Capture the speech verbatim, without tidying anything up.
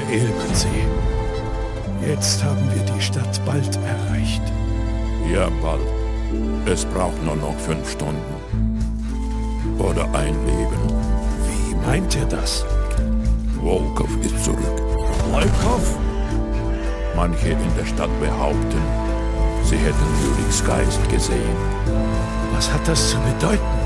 Elbensee. Jetzt haben wir die Stadt bald erreicht. Ja, bald. Es braucht nur noch fünf Stunden. Oder ein Leben. Wie meint ihr das? Volkov ist zurück. Volkov? Manche in der Stadt behaupten, sie hätten Juriks Geist gesehen. Was hat das zu bedeuten?